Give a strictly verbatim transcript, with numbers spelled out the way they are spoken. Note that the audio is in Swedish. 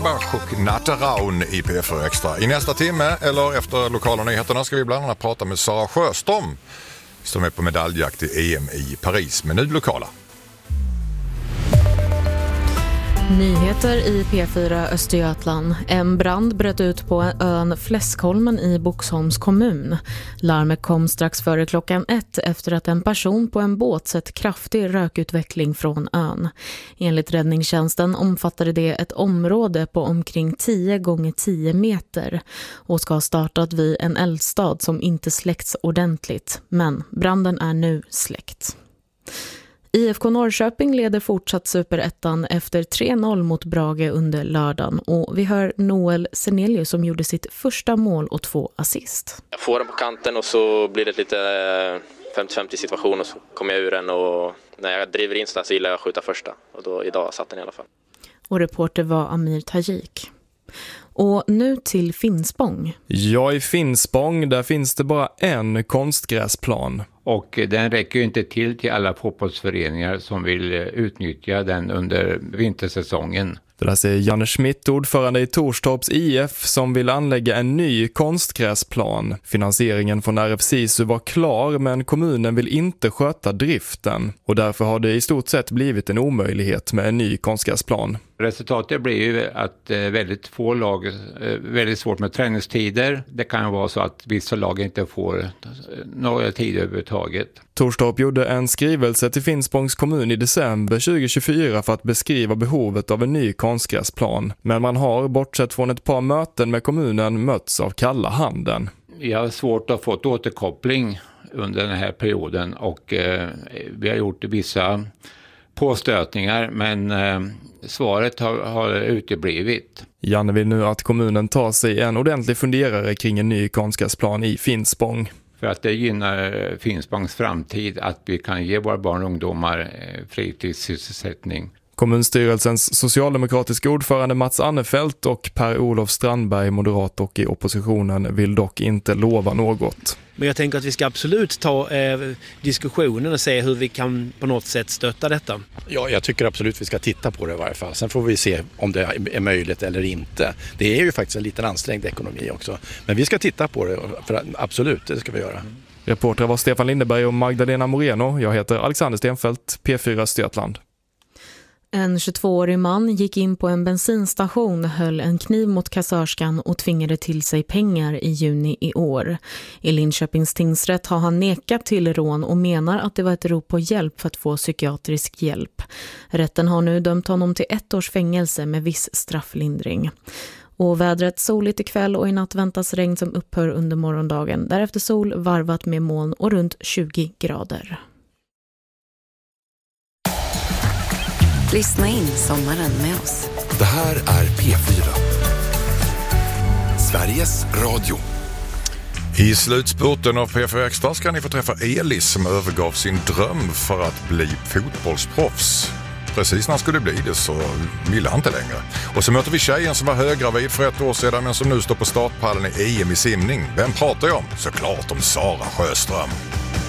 Bach och Natteraun i P fyra Extra. I nästa timme, eller efter lokala nyheterna, ska vi bland annat prata med Sara Sjöström som är på medaljjakt i E M i Paris, men nu lokala. Nyheter i P fyra Östergötland. En brand bröt ut på ön Fläskholmen i Boxholms kommun. Larmet kom strax före klockan ett efter att en person på en båt sett kraftig rökutveckling från ön. Enligt räddningstjänsten omfattade det ett område på omkring tio gånger tio meter och ska ha startat vid en eldstad som inte släckts ordentligt, men branden är nu släckt. I F K Norrköping leder fortsatt Superettan efter tre noll mot Brage under lördagen, och vi hör Noel Senelius som gjorde sitt första mål och två assist. Jag får den på kanten och så blir det lite femtio femtio situation och så kommer jag ur den, och när jag driver in så gillar jag att skjuta första, och då idag satt den i alla fall. Och reporter var Amir Tajik. Och nu till Finspång. Ja, i Finspång där finns det bara en konstgräsplan. Och den räcker ju inte till till alla fotbollsföreningar som vill utnyttja den under vintersäsongen. Det där säger Janne Schmidt, ordförande i Torstorps I F, som vill anlägga en ny konstgräsplan. Finansieringen från R F SISU var klar, men kommunen vill inte sköta driften. Och därför har det i stort sett blivit en omöjlighet med en ny konstgräsplan. Resultatet blir ju att väldigt få lag, väldigt svårt med träningstider. Det kan vara så att vissa lag inte får några tid överhuvudtaget. Torstorp gjorde en skrivelse till Finspångs kommun i december tjugohundratjugofyra för att beskriva behovet av en ny konstgräsplan. Men man har, bortsett från ett par möten med kommunen, mötts av kalla handen. Jag har svårt att få ett återkoppling under den här perioden, och eh, vi har gjort vissa påstötningar, men eh, svaret har, har uteblivit. Janne vill nu att kommunen tar sig en ordentlig funderare kring en ny konstgräsplan i Finspång. För att det gynnar Finspångs framtid att vi kan ge våra barn och ungdomar fritidssysselsättning. Kommunstyrelsens socialdemokratiska ordförande Mats Annefelt och Per-Olof Strandberg, moderat och i oppositionen, vill dock inte lova något. Men jag tänker att vi ska absolut ta eh, diskussionen och se hur vi kan på något sätt stötta detta. Ja, jag tycker absolut vi ska titta på det i varje fall. Sen får vi se om det är möjligt eller inte. Det är ju faktiskt en liten ansträngd ekonomi också. Men vi ska titta på det, för absolut, det ska vi göra. Reportrar var Stefan Lindeberg och Magdalena Moreno. Jag heter Alexander Stenfeldt, P fyra Östergötland. En tjugotvåårig man gick in på en bensinstation, höll en kniv mot kassörskan och tvingade till sig pengar i juni i år. I Linköpings tingsrätt har han nekat till rån och menar att det var ett rop på hjälp för att få psykiatrisk hjälp. Rätten har nu dömt honom till ett års fängelse med viss strafflindring. Och vädret soligt ikväll, och i natt väntas regn som upphör under morgondagen. Därefter sol varvat med moln och runt tjugo grader. Lyssna in sommaren med oss. Det här är P fyra. Sveriges Radio. I slutspurten av P fyra Extra ska ni få träffa Elis som övergav sin dröm för att bli fotbollsproffs. Precis när han skulle bli det så ville han inte längre. Och så möter vi tjejen som var höggravid för ett år sedan men som nu står på startpallen i E M i simning. Vem pratar jag om? Såklart om Sara Sjöström.